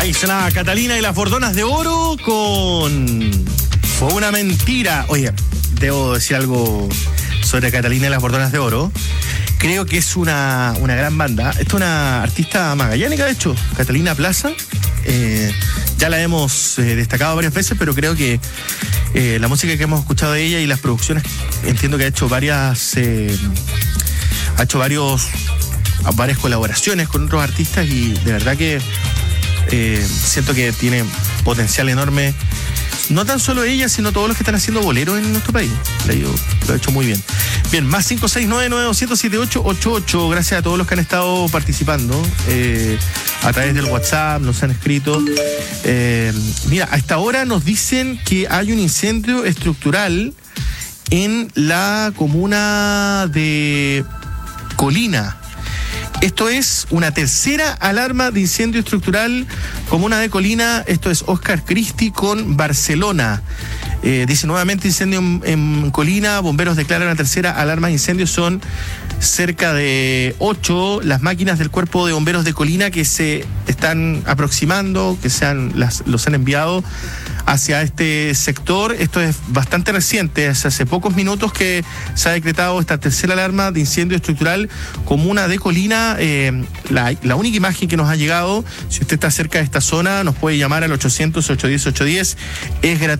Ahí sonaba Catalina y las Bordonas de Oro con Fue una mentira. Oye, debo decir algo sobre Catalina y las Bordonas de Oro. Creo que es una gran banda. Esta es una artista magallánica, de hecho, Catalina Plaza. Ya la hemos destacado varias veces, pero creo que la música que hemos escuchado de ella y las producciones, entiendo que ha hecho varias colaboraciones con otros artistas, y de verdad que siento que tiene potencial enorme. No tan solo ella, sino todos los que están haciendo boleros en nuestro país. Lo ha hecho muy bien. Bien, más 569-9200-7888. Gracias a todos los que han estado participando a través del WhatsApp, nos han escrito. Mira, a esta hora nos dicen que hay un incendio estructural en la comuna de Colina. Esto es una tercera alarma de incendio estructural, comuna de Colina. Esto es Oscar Cristi con Barcelona. Dice nuevamente incendio en Colina. Bomberos declaran la tercera alarma de incendio. Son cerca de 8 las máquinas del Cuerpo de Bomberos de Colina que se están aproximando, que los han enviado hacia este sector. Esto es bastante reciente, es hace pocos minutos que se ha decretado esta tercera alarma de incendio estructural, comuna de Colina. La única imagen que nos ha llegado, si usted está cerca de esta zona, nos puede llamar al 800-810-810, es gratuito.